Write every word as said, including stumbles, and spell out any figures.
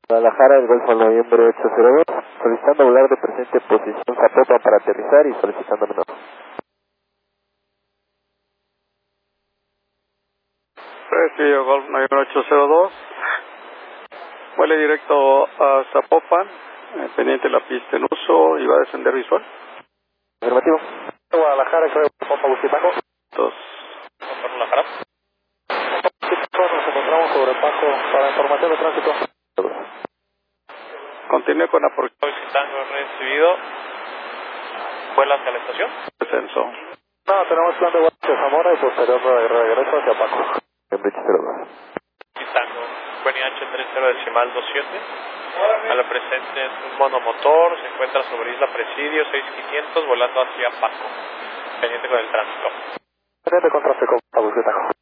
Guadalajara, el Golfo Noviembre ocho cero dos, solicitando volar de presente posición Zapopan para aterrizar y solicitando menor. Recibido Golf Noviembre ocho cero dos, vuele directo a Zapopan, eh, pendiente la pista en uso y va a descender visual. Afirmativo. Guadalajara, creo que Zapopan, Buquitaco. Dos. Guadalajara. Nos encontramos sobre Paco para información de tránsito. Continúe con aproximación. Solicitando recibido. Vuela hacia la estación. Descenso. No, tenemos plan de vuelo hacia Zamora y posterior de regreso hacia Paco. Noviembre ocho cero dos. Solicitando N H tres cero decimal dos siete. A la presente es un monomotor, se encuentra sobre Isla Presidio seis quinientos volando hacia Paco. Pendiente con el tránsito. Pendiente con tráfico, a Buquitaco.